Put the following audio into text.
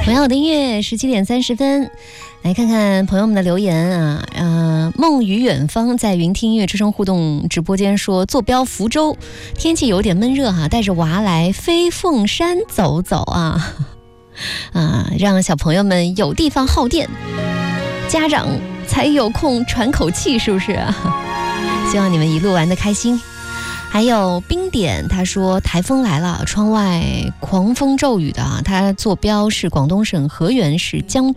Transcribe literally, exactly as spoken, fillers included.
同样的音乐，十七点三十分，来看看朋友们的留言啊。呃，梦与远方在云听音乐之声互动直播间说，坐标福州，天气有点闷热哈、啊，带着娃来飞凤山走走啊，啊，让小朋友们有地方耗电，家长才有空喘口气，是不是啊？希望你们一路玩得开心。还有冰点，他说台风来了，窗外狂风骤雨的啊，他坐标是广东省河源市江